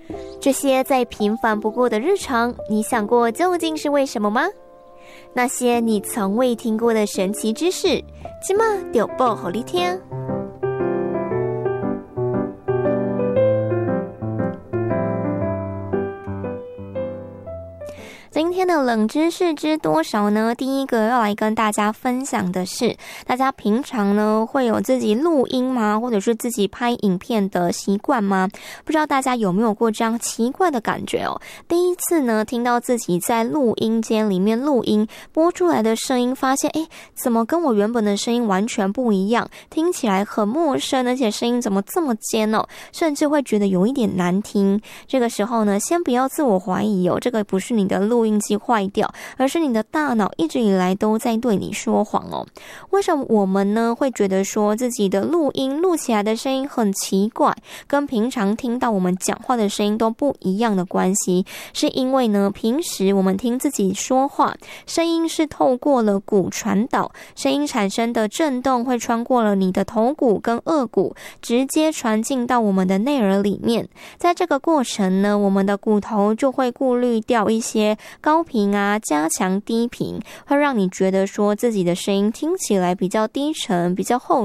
这些再平凡不过的日常，你想过究竟是为什么吗？那些你从未听过的神奇知识，今晚就报给你听。今天的冷知识知多少呢？第一个要来跟大家分享的是，大家平常呢会有自己录音吗？或者是自己拍影片的习惯吗？不知道大家有没有过这样奇怪的感觉哦？第一次呢听到自己在录音间里面录音，播出来的声音，发现怎么跟我原本的声音完全不一样，听起来很陌生，而且声音怎么这么尖哦，甚至会觉得有一点难听。这个时候呢，先不要自我怀疑哦，这个不是你的录音机坏掉，而是你的大脑一直以来都在对你说谎哦。为什么我们呢会觉得说自己的录音录起来的声音很奇怪，跟平常听到我们讲话的声音都不一样的关系？是因为呢，平时我们听自己说话，声音是透过了骨传导，声音产生的震动会穿过了你的头骨跟颚骨，直接传进到我们的内耳里面。在这个过程呢，我们的骨头就会过滤掉一些高频啊，加强低频，会让你觉得说自己的声音听起来比较低沉，比较厚